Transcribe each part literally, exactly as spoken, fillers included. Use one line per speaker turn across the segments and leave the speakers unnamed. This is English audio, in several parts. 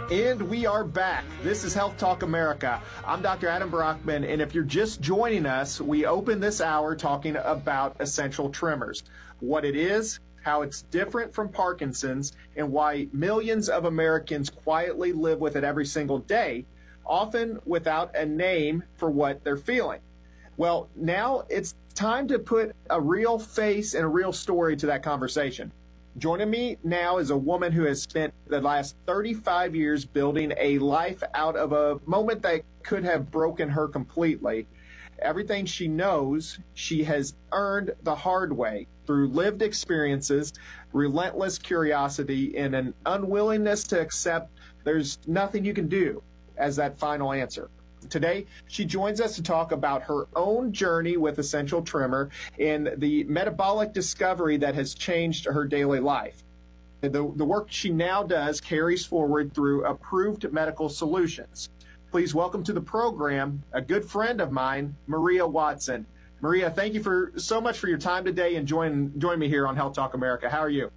And we are back. This is Health Talk America. I'm Doctor Adam Brockman, and if you're just joining us, we open this hour talking about essential tremors, what it is, how it's different from Parkinson's, and why millions of Americans quietly live with it every single day, often without a name for what they're feeling. Well, now it's time to put a real face and a real story to that conversation. Joining me now is a woman who has spent the last thirty-five years building a life out of a moment that could have broken her completely. Everything she knows, she has earned the hard way through lived experiences, relentless curiosity, and an unwillingness to accept there's nothing you can do as that final answer. Today, she joins us to talk about her own journey with essential tremor and the metabolic discovery that has changed her daily life. The, the work she now does carries forward through approved medical solutions. Please welcome to the program a good friend of mine, Maria Watson. Maria, thank you for so much for your time today and join, join me here on Health Talk America. How are you?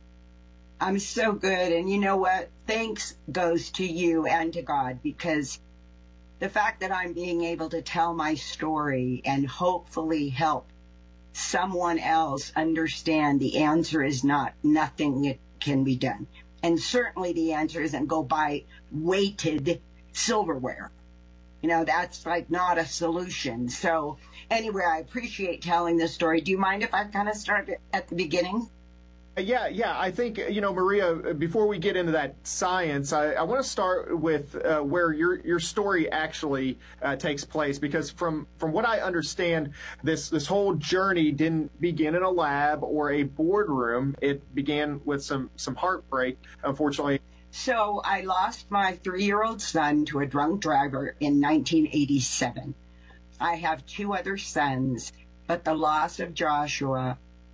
I'm so good. And you know what? Thanks goes to you and to God, because the fact that I'm being able to tell my story and hopefully help someone else understand the answer is not nothing can be done. And certainly the answer isn't go buy weighted silverware. You know, that's like not a solution. So anyway, I appreciate telling this story. Do you mind if I kind of start at the beginning?
Yeah, yeah. I think, you know, Maria, before we get into that science, I, I want to start with uh, where your your story actually uh, takes place, because from, from what I understand, this, this whole journey didn't begin in a lab or a boardroom. It began with some, some heartbreak, unfortunately.
So I lost my three-year-old son to a drunk driver in nineteen eighty-seven. I have two other sons, but the loss of Joshua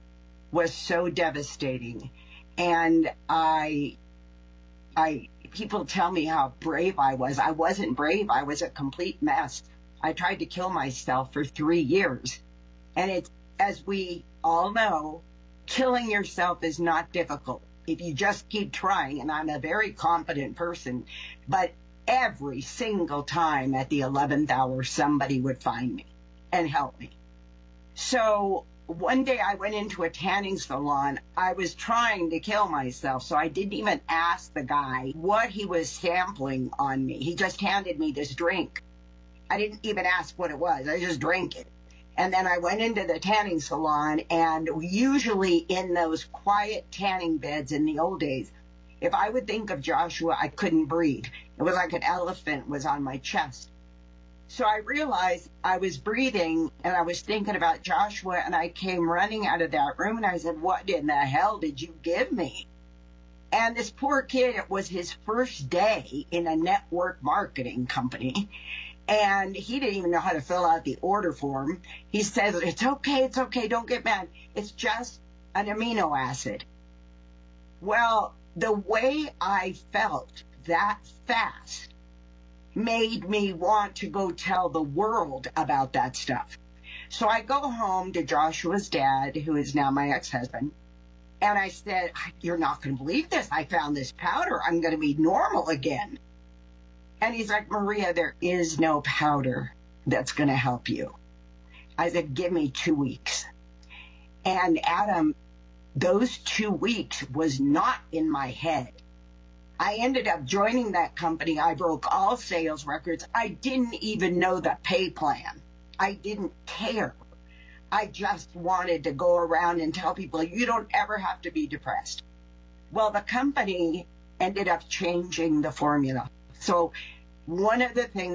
was so devastating. And I, I, people tell me how brave I was. I wasn't brave. I was a complete mess. I tried to kill myself for three years. And it's, as we all know, killing yourself is not difficult if you just keep trying. And I'm a very competent person, but every single time at the eleventh hour, somebody would find me and help me. So one day I went into a tanning salon. I was trying to kill myself, so I didn't even ask the guy what he was sampling on me. He just handed me this drink. I didn't even ask what it was. I just drank it. And then I went into the tanning salon, and usually in those quiet tanning beds in the old days, if I would think of Joshua, I couldn't breathe. It was like an elephant was on my chest. So I realized I was breathing and I was thinking about Joshua, and I came running out of that room and I said, what in the hell did you give me? And this poor kid, it was his first day in a network marketing company, and he didn't even know how to fill out the order form. He says, it's okay, it's okay, don't get mad. It's just an amino acid. Well, the way I felt that fast made me want to go tell the world about that stuff. So I go home to Joshua's dad, who is now my ex-husband, and I said, you're not going to believe this. I found this powder. I'm going to be normal again. And he's like, Maria, there is no powder that's going to help you. I said, give me two weeks. And Adam, those two weeks was not in my head. I ended up joining that company. I broke all sales records. I didn't even know the pay plan. I didn't care. I just wanted to go around and tell people, you don't ever have to be depressed. Well, the company ended up changing the formula. So one of the things